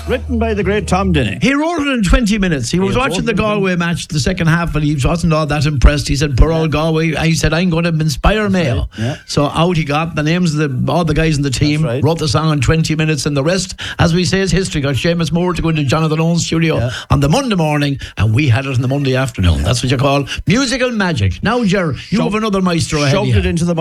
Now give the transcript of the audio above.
Written by the great Tom Denny. He wrote it in 20 minutes. He was watching the Galway match, the second half, and he wasn't all that impressed. He said, poor old Galway. And he said, I'm going to inspire Mayo. Yeah. So out he got the names of all the guys in the team, wrote the song in 20 minutes, and the rest, as we say, is history. Got Seamus Moore to go into Jonathan Owen's studio on the Monday morning, and we had it on the Monday afternoon. That's what you call musical magic. Now, Ger, you have another maestro ahead of you. Shoved it into the